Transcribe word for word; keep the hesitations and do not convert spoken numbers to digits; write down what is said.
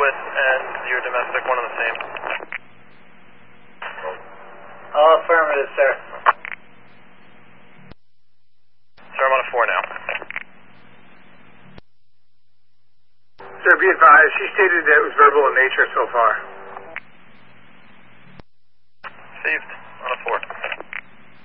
Swiss and your domestic, one and the same. All affirmative, sir. Sir, I'm on a four now. Sir, be advised, she stated that it was verbal in nature so far. Received.